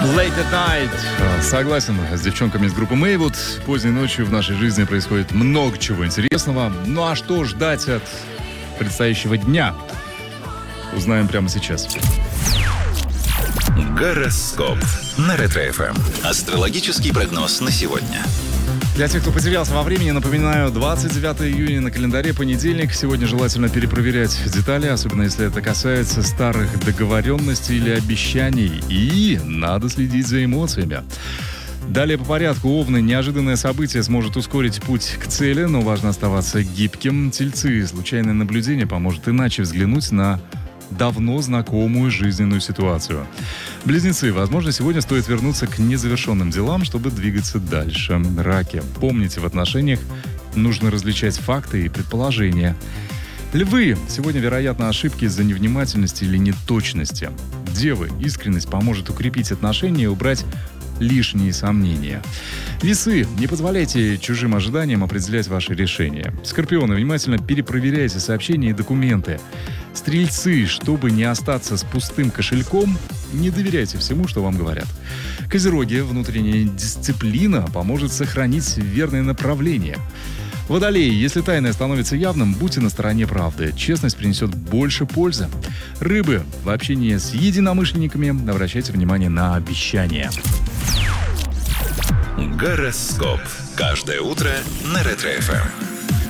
Late at Night. Согласен с девчонками из группы Maywood. Поздней ночью в нашей жизни происходит много чего интересного. Ну а что ждать от предстоящего дня? Узнаем прямо сейчас. Гороскоп на Ретро-ФМ. Астрологический прогноз на сегодня. Для тех, кто потерялся во времени, напоминаю, 29 июня на календаре, понедельник. Сегодня желательно перепроверять детали, особенно если это касается старых договоренностей или обещаний. И надо следить за эмоциями. Далее по порядку. Овны. Неожиданное событие сможет ускорить путь к цели, но важно оставаться гибким. Тельцы. Случайное наблюдение поможет иначе взглянуть на давно знакомую жизненную ситуацию. Близнецы. Возможно, сегодня стоит вернуться к незавершенным делам, чтобы двигаться дальше. Раки. Помните, в отношениях нужно различать факты и предположения. Львы. Сегодня, вероятно, ошибки из-за невнимательности или неточности. Девы. Искренность поможет укрепить отношения и убрать лишние сомнения. Весы. Не позволяйте чужим ожиданиям определять ваши решения. Скорпионы. Внимательно перепроверяйте сообщения и документы. Стрельцы. Чтобы не остаться с пустым кошельком, не доверяйте всему, что вам говорят. Козероги. Внутренняя дисциплина поможет сохранить верное направление. Водолеи. Если тайное становится явным, будьте на стороне правды. Честность принесет больше пользы. Рыбы. В общении с единомышленниками обращайте внимание на обещания. Гороскоп. Каждое утро на Ретро-ФМ.